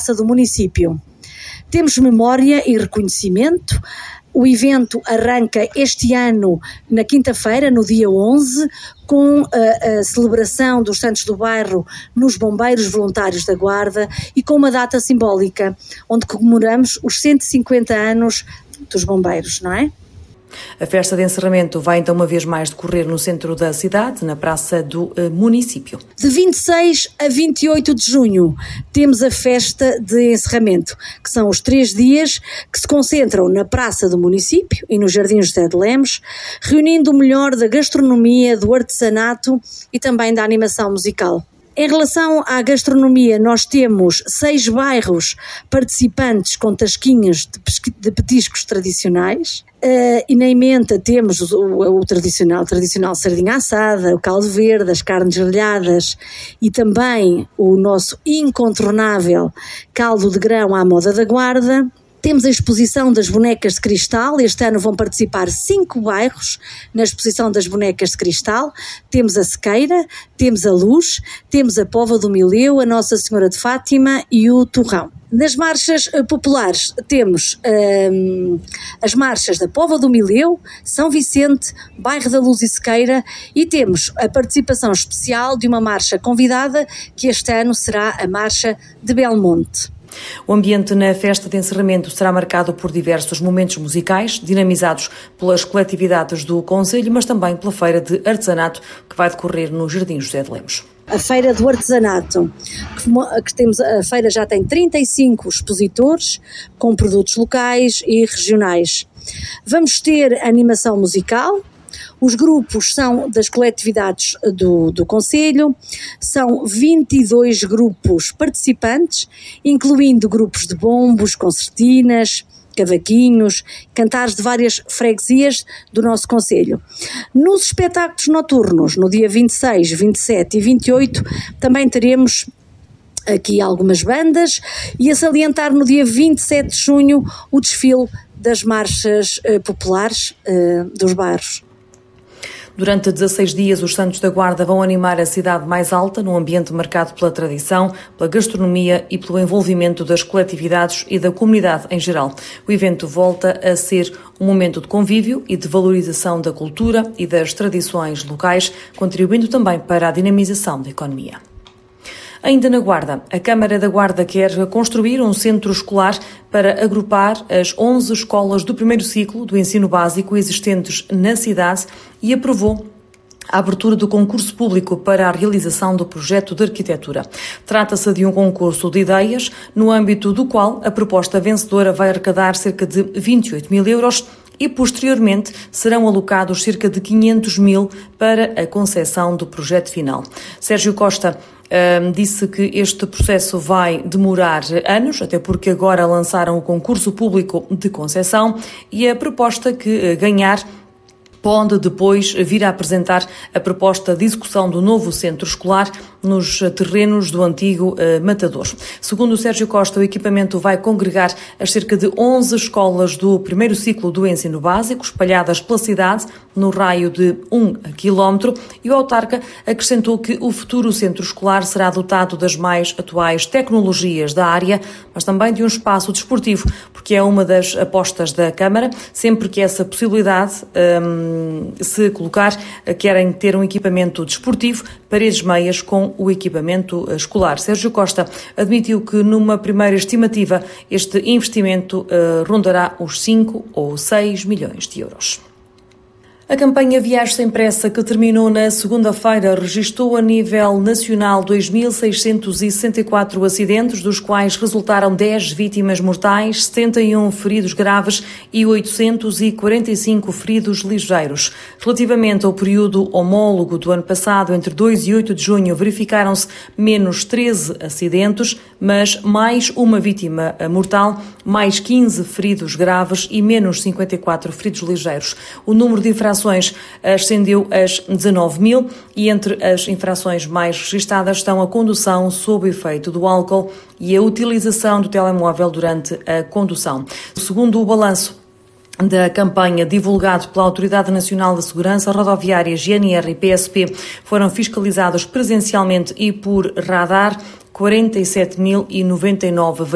praça do município. Temos memória e reconhecimento. O evento arranca este ano na quinta-feira, no dia 11, com a celebração dos Santos do Bairro nos Bombeiros Voluntários da Guarda e com uma data simbólica, onde comemoramos os 150 anos dos bombeiros, não é? A festa de encerramento vai então uma vez mais decorrer no centro da cidade, na praça do município. De 26 a 28 de junho temos a festa de encerramento, que são os 3 dias que se concentram na praça do município e nos Jardins José de Lemos, reunindo o melhor da gastronomia, do artesanato e também da animação musical. Em relação à gastronomia, nós temos 6 bairros participantes com tasquinhas de petiscos tradicionais. E na emenda temos o tradicional sardinha assada, o caldo verde, as carnes grelhadas e também o nosso incontornável caldo de grão à moda da Guarda. Temos a exposição das bonecas de cristal. Este ano vão participar 5 bairros na exposição das bonecas de cristal. Temos a Sequeira, temos a Luz, temos a Póvoa do Mileu, a Nossa Senhora de Fátima e o Torrão. Nas marchas populares temos as marchas da Póvoa do Mileu, São Vicente, Bairro da Luz e Sequeira, e temos a participação especial de uma marcha convidada que este ano será a Marcha de Belmonte. O ambiente na festa de encerramento será marcado por diversos momentos musicais, dinamizados pelas coletividades do concelho, mas também pela feira de artesanato que vai decorrer no Jardim José de Lemos. A feira do artesanato, a feira já tem 35 expositores com produtos locais e regionais. Vamos ter animação musical. Os grupos são das coletividades do concelho, são 22 grupos participantes, incluindo grupos de bombos, concertinas, cavaquinhos, cantares de várias freguesias do nosso concelho. Nos espetáculos noturnos, no dia 26, 27 e 28, também teremos aqui algumas bandas e a salientar no dia 27 de junho o desfile das marchas populares dos bairros. Durante 16 dias, os Santos da Guarda vão animar a cidade mais alta num ambiente marcado pela tradição, pela gastronomia e pelo envolvimento das coletividades e da comunidade em geral. O evento volta a ser um momento de convívio e de valorização da cultura e das tradições locais, contribuindo também para a dinamização da economia. Ainda na Guarda, a Câmara da Guarda quer construir um centro escolar para agrupar as 11 escolas do primeiro ciclo do ensino básico existentes na cidade e aprovou a abertura do concurso público para a realização do projeto de arquitetura. Trata-se de um concurso de ideias, no âmbito do qual a proposta vencedora vai arrecadar cerca de 28 mil euros e, posteriormente, serão alocados cerca de 500 mil para a concepção do projeto final. Sérgio Costa disse que este processo vai demorar anos, até porque agora lançaram o concurso público de concessão e a proposta que ganhar pode depois vir a apresentar a proposta de execução do novo centro escolar nos terrenos do antigo Matador. Segundo o Sérgio Costa, o equipamento vai congregar as cerca de 11 escolas do primeiro ciclo do ensino básico, espalhadas pela cidade, no raio de 1 quilómetro, e o autarca acrescentou que o futuro centro escolar será dotado das mais atuais tecnologias da área, mas também de um espaço desportivo, porque é uma das apostas da Câmara. Sempre que essa possibilidade se colocar, querem ter um equipamento desportivo, paredes meias com o equipamento escolar. Sérgio Costa admitiu que numa primeira estimativa este investimento rondará os 5 ou 6 milhões de euros. A campanha Viagem Sem Pressa, que terminou na segunda-feira, registrou a nível nacional 2.664 acidentes, dos quais resultaram 10 vítimas mortais, 71 feridos graves e 845 feridos ligeiros. Relativamente ao período homólogo do ano passado, entre 2 e 8 de junho, verificaram-se menos 13 acidentes, mas mais uma vítima mortal, mais 15 feridos graves e menos 54 feridos ligeiros. O número de infrações ascendeu às 19 mil e entre as infrações mais registadas estão a condução sob efeito do álcool e a utilização do telemóvel durante a condução. Segundo o balanço da campanha divulgado pela Autoridade Nacional de Segurança Rodoviária, GNR e PSP, foram fiscalizados presencialmente e por radar 47.099